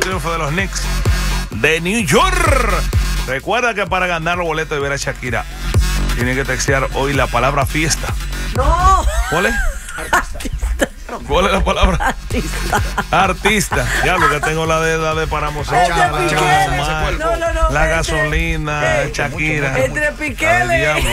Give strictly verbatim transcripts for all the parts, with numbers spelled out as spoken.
triunfo de los Knicks de New York. Recuerda que para ganar los boletos de ver a Shakira, tiene que textear hoy la palabra fiesta. No. ¿Cuál es? Artista. ¿Cuál es la palabra? Artista. Artista. Ya lo que tengo la de la de Paramosón. No, no, no. La Entre- gasolina, eh, Shakira. Entre Al piqueles. diablo.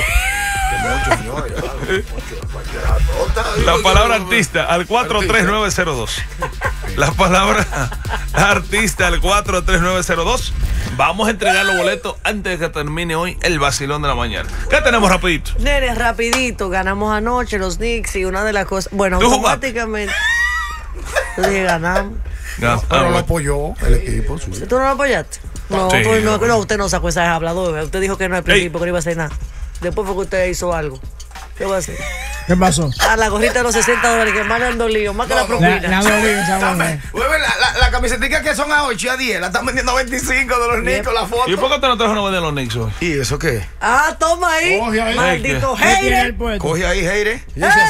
La palabra artista al cuatro tres nueve cero dos. La palabra artista al cuatro tres nueve cero dos. Vamos a entregar los boletos antes de que termine hoy el vacilón de la mañana. ¿Qué tenemos rapidito? Nene, rapidito, ganamos anoche los Knicks y una de las cosas, bueno, ¿Tú automáticamente yo dije ganamos. Ah, Pero lo bueno. apoyó el equipo. Sí. ¿Tú no lo apoyaste? No, Sí, tú no, no. no, usted no sacó esa habladora. Usted dijo que no al principio, que no iba a hacer nada. Después fue que usted hizo algo. ¿Qué va a hacer? ¿Qué pasó? Ah, la gorrita de los sesenta dólares que más le han dolido, más que la La, propina. la dolió esa mujer. Hueve, la, la, la camisetica que son a ocho y a diez, la están vendiendo a veinticinco de los Knicks, la foto. ¿Y por qué te no trajo una de los Knicks hoy? ¿Y eso qué? Ah, toma ahí. Coge ahí. Maldito ¿Qué tiene el hater. puesto? Coge ahí, Heire.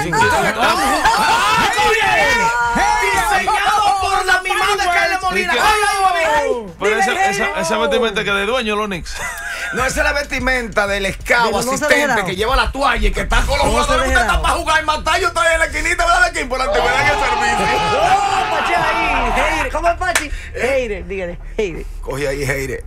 Diseñado por la mimada de Carla Molina. ¿Y qué? Ay, ay, ay. Pero Dime, esa, Heire. esa, esa vestimenta que de dueño los Knicks. No, esa es la vestimenta del escavo Pero no se asistente deje dado. que lleva la toalla y que está con los No se jugadores. deje Usted está dado. para jugar y matar. Yo estoy en la esquinita, ¿verdad? De aquí por la antigüedad y el servicio. Oh, Pachi ahí. Hater. ¿Cómo es Pachi? Hater, dígale. Hater. Coge ahí, Heire.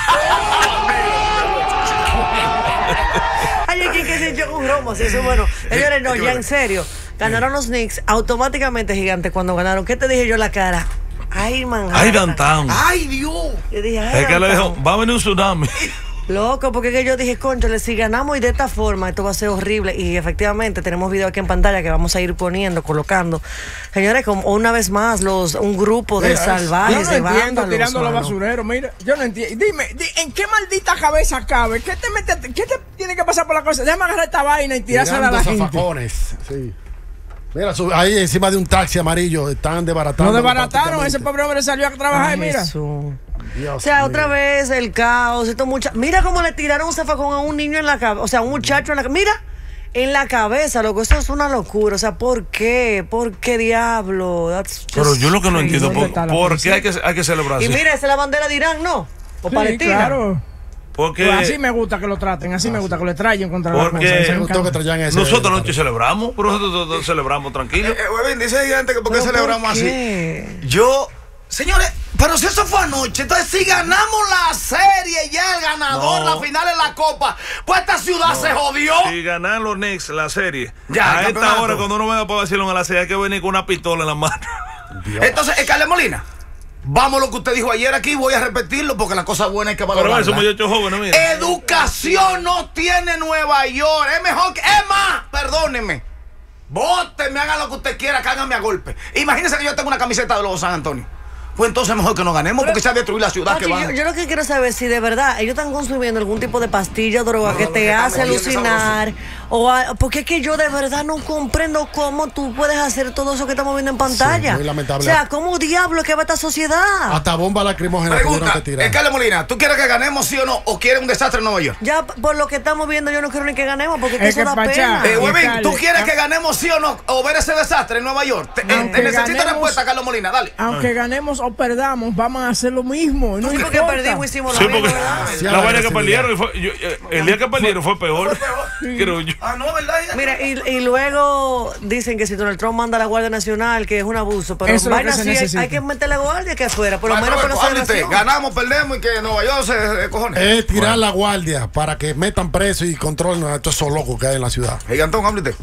Ay, aquí que se echó un romo, sí, eso es bueno. Señores, no, ya en serio. Ganaron los Knicks automáticamente, gigante, cuando ganaron. ¿Qué te dije yo en la cara? Ay, man. Ay, downtown. ¡Ay, Dios! Yo dije, ay, Es que le dijo, downtown. va a venir un tsunami. Loco, porque que yo dije, conchale, si ganamos y de esta forma, esto va a ser horrible. Y efectivamente, tenemos video aquí en pantalla que vamos a ir poniendo, colocando. Señores, como una vez más, los un grupo de Mira, salvajes, yo de no entiendo vándalos, tirando los mano. basureros. Mira, yo no entiendo. Dime, di- ¿en qué maldita cabeza cabe? ¿Qué te mete, qué te tiene que pasar por la cabeza? Déjame agarrar esta vaina y tirársela a Tirando la gente. zafacones. Sí. Mira, su- ahí encima de un taxi amarillo están desbaratando. Lo desbarataron, ese prácticamente. pobre hombre salió a trabajar, Ay, mira. Jesús. Dios O sea, mío. otra vez el caos, esto mucha. Mira cómo le tiraron un zafacón a un niño en la cabeza, o sea, un muchacho en la cabeza. Mira, en la cabeza, loco, eso es una locura. O sea, ¿por qué? ¿Por qué diablo? That's just Pero yo lo que no crazy. entiendo, ¿Dónde ¿por, está la por policía? qué hay que, hay que celebrar Y así? mira, esa es la bandera de Irán, ¿no? O Sí, Palestina. claro. Porque, Pues así me gusta que lo traten, así me gusta que lo traigan contra la Porque- cosa. Eso Me me gustó encanta. que traían ese. nosotros anoche celebramos, pero nosotros todos celebramos tranquilos. Eh, Huevín, dice gigante que por qué ¿Pero celebramos por así. qué? Yo, señores, pero si eso fue anoche, entonces si ganamos la serie ya el ganador, No. la final en la copa, pues esta ciudad se jodió. Si ganan los Knicks la serie, Ya, a el esta campeonato. hora cuando uno venga para vacilón a la serie hay que venir con una pistola en la mano. Entonces, eh, Carla Molina, vamos lo que usted dijo ayer aquí, voy a repetirlo porque la cosa buena hay que Pero valorarla. esos muchachos jóvenes, mira. Educación no tiene Nueva York. Es mejor que. Es más, perdónenme. Bótenme, hagan lo que usted quiera, cáganme a golpe. Imagínense que yo tengo una camiseta de los San Antonio. Pues entonces mejor que nos ganemos porque se ha destruido la ciudad Pachi, que va. yo, yo lo que quiero saber es si de verdad ellos están consumiendo algún tipo de pastilla, droga No, que no, te que están hace moliendo alucinar. O a- porque es que yo de verdad no comprendo cómo tú puedes hacer todo eso que estamos viendo en pantalla. Sí, muy lamentable. O sea, ¿cómo diablo es que va esta sociedad? Hasta bomba lacrimógena tuvieron Pregunta, que tirar. eh, Carla Molina, ¿tú quieres que ganemos sí o no? ¿O quieres un desastre en Nueva York? Ya p- por lo que estamos viendo, yo no quiero ni que ganemos porque es que Es eso que, da Pachá, pena. Eh, y Huevín, Carla, ¿tú quieres ah. que ganemos sí o no? ¿O ver ese desastre en Nueva York? Te, eh, Aunque te necesito ganemos- respuesta, Carla Molina, dale. Aunque ganemos o perdamos, vamos a hacer lo mismo. y No Sí, porque importa. perdimos, hicimos Sí, lo mismo, porque ¿verdad? Sí, la la vaina que agresividad. perdieron, y fue- yo- eh, el día que perdieron fue peor, creo yo. Ah, no, ¿verdad? Mira, y, y luego dicen que si Donald Trump manda a la Guardia Nacional, que es un abuso, pero Eso es lo vaina que se así, hay, necesita. hay que meterle guardia que afuera, por lo Vale, menos por la Roberto, hable usted. celebración. Ganamos, perdemos y que Nueva York se eh, cojones. Es tirar la guardia para que metan preso y controlen a estos esos locos que hay en la ciudad. Gigantón, hable usted.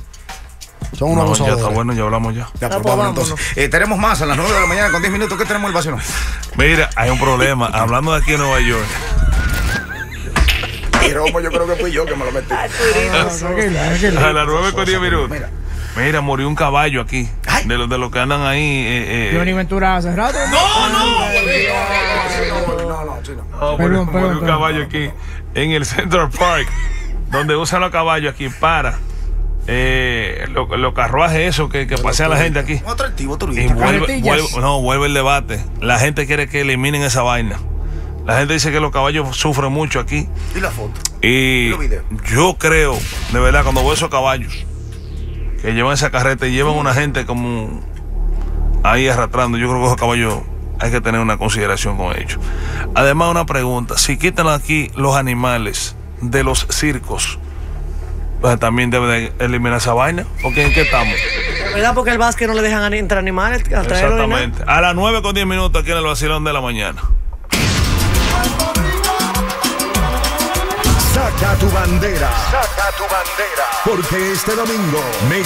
Son unos No, ya abusadores. está bueno, ya hablamos ya. Ya, Ah, pues, pues, vámonos, vámonos. entonces. Eh, tenemos más a las nueve de la mañana con diez minutos. ¿Qué tenemos en el vacío? Mira, hay un problema. Hablando de aquí en Nueva York. Y Romo, yo creo que fui yo que me lo metí. Ay, Turito. No, tranquilo, tranquilo. A las nueve con diez minutos. Mira. Mira, murió un caballo aquí. Ay. De los de los que andan ahí. Eh, eh. Johnny Ventura hace rato. No, no, huevín, no, no, no, sí, no. No, Perdón, murió, perdón, murió un perdón. caballo aquí. En el Central Park. Donde usan los caballos aquí para. Eh, los lo carruajes esos que, que pasea la gente aquí. Un atractivo Y turista. vuelve, Carretillas. vuelve- no, vuelve el debate. La gente quiere que eliminen esa vaina. La gente dice que los caballos sufren mucho aquí. Y la foto. Y los videos. yo creo, de verdad, cuando veo esos caballos que llevan esa carreta y llevan una gente como ahí arrastrando, yo creo que esos caballos hay que tener una consideración con ellos. Además, una pregunta, si quitan aquí los animales de los circos, pues también debe de eliminar esa vaina, porque ¿en qué estamos? ¿Verdad? Porque el básquet no le dejan entrar animales a traerlo. Exactamente. A las nueve con diez minutos aquí en el vacilón de la mañana. Saca tu bandera, saca tu bandera, porque este domingo Mega